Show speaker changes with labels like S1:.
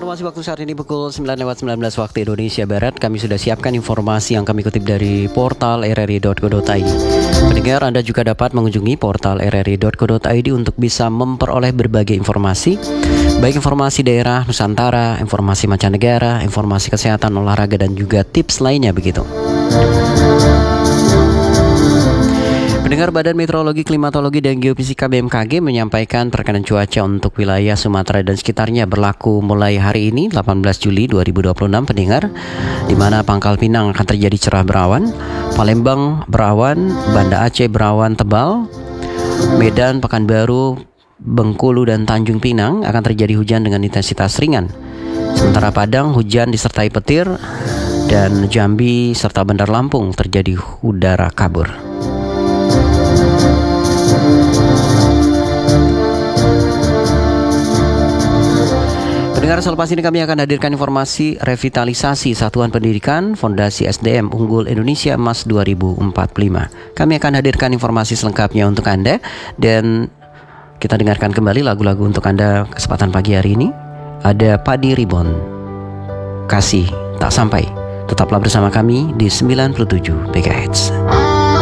S1: informasi waktu saat ini pukul 9:19 waktu Indonesia Barat. Kami sudah siapkan informasi yang kami kutip dari portal rri.co.id. Pendengar, Anda juga dapat mengunjungi portal rri.co.id untuk bisa memperoleh berbagai informasi, baik informasi daerah, Nusantara, informasi mancanegara, informasi kesehatan, olahraga, dan juga tips lainnya begitu. Pendengar, Badan Meteorologi, Klimatologi, dan Geofisika BMKG menyampaikan perkiraan cuaca untuk wilayah Sumatera dan sekitarnya berlaku mulai hari ini 18 Juli 2026 pendengar, di mana Pangkal Pinang akan terjadi cerah berawan, Palembang berawan, Banda Aceh berawan tebal, Medan, Pekanbaru, Bengkulu, dan Tanjung Pinang akan terjadi hujan dengan intensitas ringan. Sementara Padang hujan disertai petir, dan Jambi serta Bandar Lampung terjadi udara kabur. Pendengar, selepas ini kami akan hadirkan informasi revitalisasi Satuan Pendidikan Fondasi SDM Unggul Indonesia Emas 2045. Kami akan hadirkan informasi selengkapnya untuk Anda, dan kita dengarkan kembali lagu-lagu untuk Anda kesempatan pagi hari ini. Ada Padi Ribon, Kasih Tak Sampai. Tetaplah bersama kami di 97 MHz.